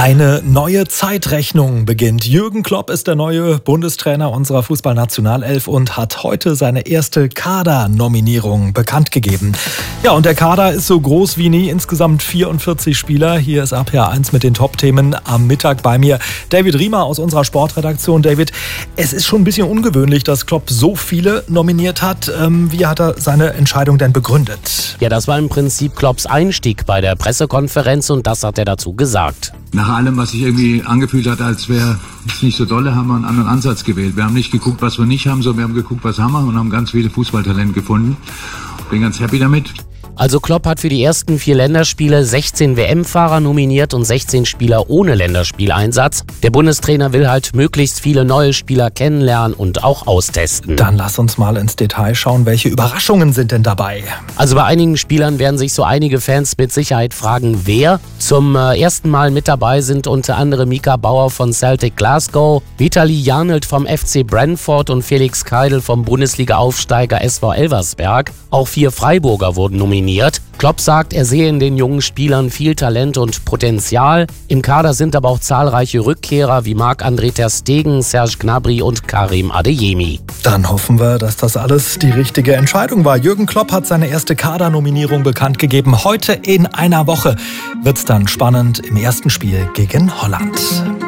Eine neue Zeitrechnung beginnt. Jürgen Klopp ist der neue Bundestrainer unserer Fußballnationalelf und hat heute seine erste Kadernominierung bekannt gegeben. Ja, und der Kader ist so groß wie nie, insgesamt 44 Spieler. Hier ist RPA1 mit den Top-Themen am Mittag bei mir. David Riemer aus unserer Sportredaktion. David, es ist schon ein bisschen ungewöhnlich, dass Klopp so viele nominiert hat. Wie hat er seine Entscheidung denn begründet? Ja, das war im Prinzip Klopps Einstieg bei der Pressekonferenz und das hat er dazu gesagt. Nach allem, was sich irgendwie angefühlt hat, als wäre es nicht so dolle, haben wir einen anderen Ansatz gewählt. Wir haben nicht geguckt, was wir nicht haben, sondern wir haben geguckt, was haben wir und haben ganz viele Fußballtalente gefunden. Bin ganz happy damit. Also Klopp hat für die ersten 4 Länderspiele 16 WM-Fahrer nominiert und 16 Spieler ohne Länderspieleinsatz. Der Bundestrainer will halt möglichst viele neue Spieler kennenlernen und auch austesten. Dann lass uns mal ins Detail schauen, welche Überraschungen sind denn dabei? Also bei einigen Spielern werden sich so einige Fans mit Sicherheit fragen, wer. Zum ersten Mal mit dabei sind unter anderem Mika Bauer von Celtic Glasgow, Vitali Janelt vom FC Brentford und Felix Keidel vom Bundesliga-Aufsteiger SV Elversberg. Auch 4 Freiburger wurden nominiert. Klopp sagt, er sehe in den jungen Spielern viel Talent und Potenzial. Im Kader sind aber auch zahlreiche Rückkehrer wie Marc-André ter Stegen, Serge Gnabry und Karim Adeyemi. Dann hoffen wir, dass das alles die richtige Entscheidung war. Jürgen Klopp hat seine erste Kadernominierung bekannt gegeben. Heute in einer Woche wird es dann spannend im ersten Spiel gegen Holland.